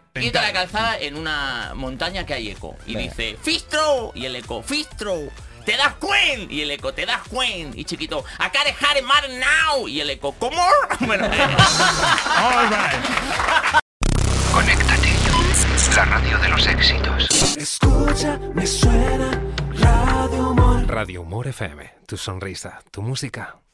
Y de la calzada en una montaña que hay eco. Y dice, Fistro. Y el eco, Fistro. ¿Te das cuen? Y el eco, ¿te das cuen? Y Chiquito, acá dejar el mar now. Y el eco, ¿cómo? Bueno. All right. Conéctate. La radio de los éxitos. Escucha, me suena Radio Humor. Radio Humor FM. Tu sonrisa, tu música.